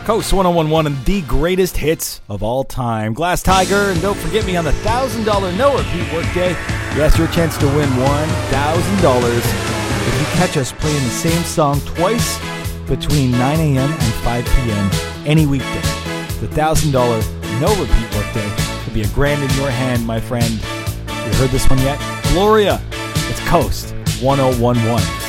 Coast 1011 and the greatest hits of all time. Glass Tiger, and don't forget me on the $1,000 no repeat workday. Yes, your chance to win $1,000 if you catch us playing the same song twice between 9 a.m. and 5 p.m. any weekday. The $1,000 no repeat workday could be $1,000 in your hand, my friend. You heard this one yet? Gloria. It's Coast 1011.